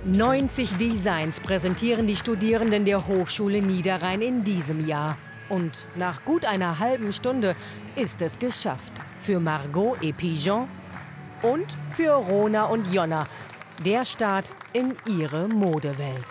90 Designs präsentieren die Studierenden der Hochschule Niederrhein in diesem Jahr. Und nach gut einer halben Stunde ist es geschafft. Für Margot et Pigeon und für Rona und Jonna. Der Start in ihre Modewelt.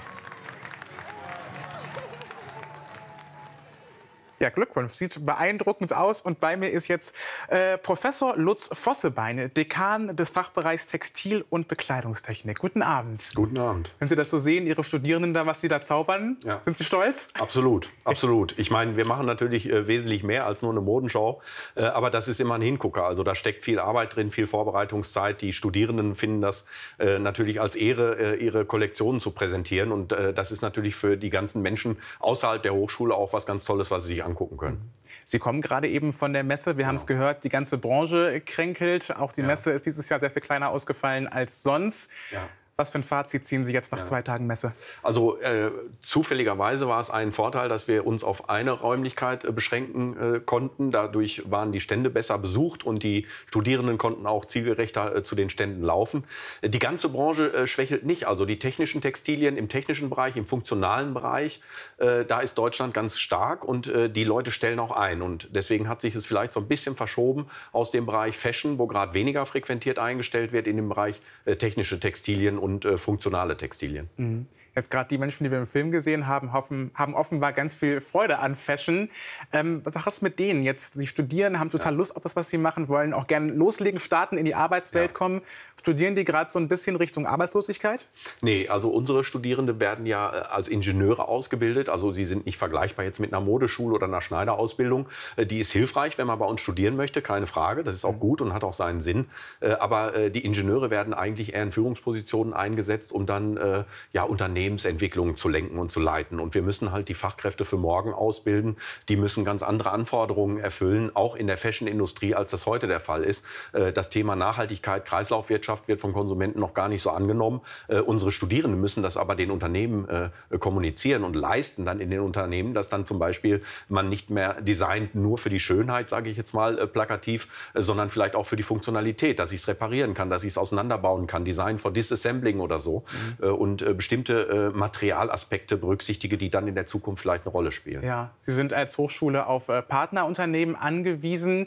Ja, Glückwunsch. Sieht beeindruckend aus. Und bei mir ist jetzt Professor Lutz Vossebein, Dekan des Fachbereichs Textil- und Bekleidungstechnik. Guten Abend. Guten Abend. Wenn Sie das so sehen, Ihre Studierenden da, was Sie da zaubern, ja. Sind Sie stolz? Absolut, absolut. Ich meine, wir machen natürlich wesentlich mehr als nur eine Modenschau. Aber das ist immer ein Hingucker. Also da steckt viel Arbeit drin, viel Vorbereitungszeit. Die Studierenden finden das natürlich als Ehre, ihre Kollektionen zu präsentieren. Und das ist natürlich für die ganzen Menschen außerhalb der Hochschule auch was ganz Tolles, was sie sich angucken können. Sie kommen gerade eben von der Messe. Wir haben es gehört, die ganze Branche kränkelt. Auch die Messe ist dieses Jahr sehr viel kleiner ausgefallen als sonst. Ja. Was für ein Fazit ziehen Sie jetzt nach 2 Tagen Messe? Also zufälligerweise war es ein Vorteil, dass wir uns auf eine Räumlichkeit beschränken konnten. Dadurch waren die Stände besser besucht und die Studierenden konnten auch zielgerechter zu den Ständen laufen. Die ganze Branche schwächelt nicht. Also die technischen Textilien im technischen Bereich, im funktionalen Bereich, da ist Deutschland ganz stark und die Leute stellen auch ein. Und deswegen hat sich es vielleicht so ein bisschen verschoben aus dem Bereich Fashion, wo gerade weniger frequentiert eingestellt wird, in den Bereich technische Textilien und funktionale Textilien. Mhm. Jetzt gerade die Menschen, die wir im Film gesehen haben, haben offenbar ganz viel Freude an Fashion. Was ist mit denen jetzt? Sie studieren, haben total Lust auf das, was sie machen, wollen auch gerne loslegen, starten, in die Arbeitswelt kommen. Studieren die gerade so ein bisschen Richtung Arbeitslosigkeit? Nee, also unsere Studierenden werden ja als Ingenieure ausgebildet. Also sie sind nicht vergleichbar jetzt mit einer Modeschule oder einer Schneiderausbildung. Die ist hilfreich, wenn man bei uns studieren möchte, keine Frage. Das ist auch gut und hat auch seinen Sinn. Aber die Ingenieure werden eigentlich eher in Führungspositionen eingesetzt, um dann Unternehmensentwicklungen zu lenken und zu leiten. Und wir müssen halt die Fachkräfte für morgen ausbilden. Die müssen ganz andere Anforderungen erfüllen, auch in der Fashion-Industrie, als das heute der Fall ist. Das Thema Nachhaltigkeit, Kreislaufwirtschaft wird von Konsumenten noch gar nicht so angenommen. Unsere Studierenden müssen das aber den Unternehmen kommunizieren und leisten dann in den Unternehmen, dass dann zum Beispiel man nicht mehr designt nur für die Schönheit, sage ich jetzt mal plakativ, sondern vielleicht auch für die Funktionalität, dass ich es reparieren kann, dass ich es auseinanderbauen kann, Design for Disassembling oder so. Und bestimmte Materialaspekte berücksichtige, die dann in der Zukunft vielleicht eine Rolle spielen. Ja, Sie sind als Hochschule auf Partnerunternehmen angewiesen.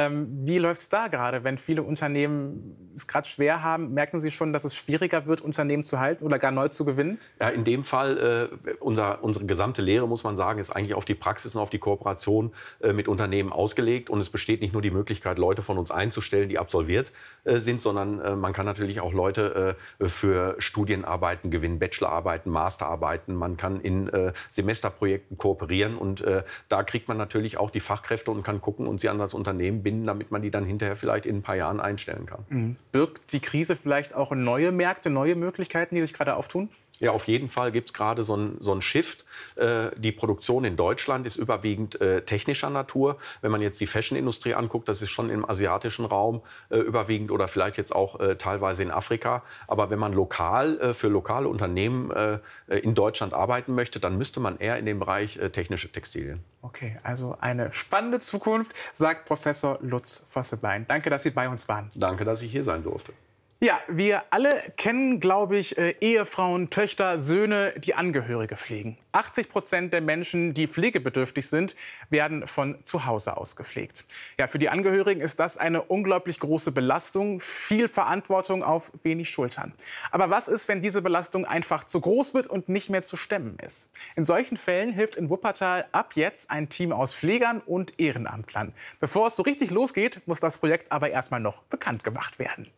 Wie läuft es da gerade, wenn viele Unternehmen es gerade schwer haben? Merken Sie schon, dass es schwieriger wird, Unternehmen zu halten oder gar neu zu gewinnen? Ja, in dem Fall, unsere gesamte Lehre, muss man sagen, ist eigentlich auf die Praxis und auf die Kooperation mit Unternehmen ausgelegt. Und es besteht nicht nur die Möglichkeit, Leute von uns einzustellen, die absolviert sind, sondern man kann natürlich auch Leute für Studienarbeiten gewinnen, Bachelorarbeiten, Masterarbeiten. Man kann in Semesterprojekten kooperieren. Und da kriegt man natürlich auch die Fachkräfte und kann gucken und sie an das Unternehmen binden, damit man die dann hinterher vielleicht in ein paar Jahren einstellen kann. Mhm. Birgt die Krise vielleicht auch neue Märkte, neue Möglichkeiten, die sich gerade auftun? Ja, auf jeden Fall gibt es gerade so ein Shift. Die Produktion in Deutschland ist überwiegend technischer Natur. Wenn man jetzt die Fashion-Industrie anguckt, das ist schon im asiatischen Raum überwiegend oder vielleicht jetzt auch teilweise in Afrika. Aber wenn man für lokale Unternehmen in Deutschland arbeiten möchte, dann müsste man eher in den Bereich technische Textilien. Okay, also eine spannende Zukunft, sagt Professor Lutz Vossebein. Danke, dass Sie bei uns waren. Danke, dass ich hier sein durfte. Ja, wir alle kennen, glaube ich, Ehefrauen, Töchter, Söhne, die Angehörige pflegen. 80% der Menschen, die pflegebedürftig sind, werden von zu Hause aus gepflegt. Ja, für die Angehörigen ist das eine unglaublich große Belastung, viel Verantwortung auf wenig Schultern. Aber was ist, wenn diese Belastung einfach zu groß wird und nicht mehr zu stemmen ist? In solchen Fällen hilft in Wuppertal ab jetzt ein Team aus Pflegern und Ehrenamtlern. Bevor es so richtig losgeht, muss das Projekt aber erstmal noch bekannt gemacht werden.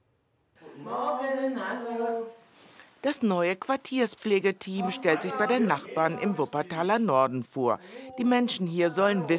Morgen, hallo. Das neue Quartierspflegeteam stellt sich bei den Nachbarn im Wuppertaler Norden vor. Die Menschen hier sollen wissen,